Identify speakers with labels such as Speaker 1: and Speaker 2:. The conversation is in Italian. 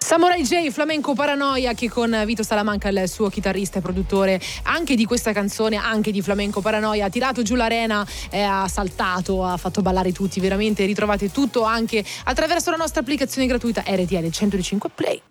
Speaker 1: Samurai J, Flamenco Paranoia, che con Vito Salamanca, il suo chitarrista e produttore anche di questa canzone, anche di Flamenco Paranoia, ha tirato giù l'arena, ha saltato, ha fatto ballare tutti. Veramente ritrovate tutto anche attraverso la nostra applicazione gratuita RTL 105 Play.